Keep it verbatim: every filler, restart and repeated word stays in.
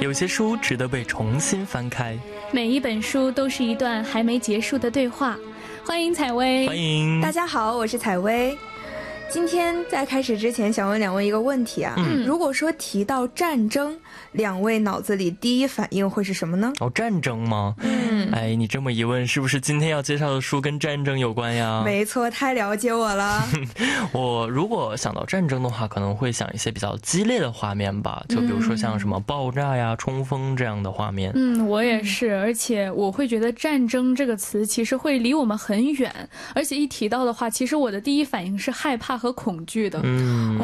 有些书值得被重新翻开， 每一本书都是一段还没结束的对话。欢迎采薇。 欢迎大家好，我是采薇。今天在开始之前想问两位一个问题啊， 嗯、 如果说提到战争，两位脑子里第一反应会是什么呢？ 哦，战争吗？ 嗯， 哎，你这么一问，是不是今天要介绍的书跟战争有关呀？ 没错，太了解我了。 我如果想到战争的话，可能会想一些比较激烈的画面吧，就比如说像什么爆炸呀、冲锋这样的画面。 嗯，我也是，而且我会觉得战争这个词其实会离我们很远，而且一提到的话，其实我的第一反应是害怕和恐惧的。 嗯。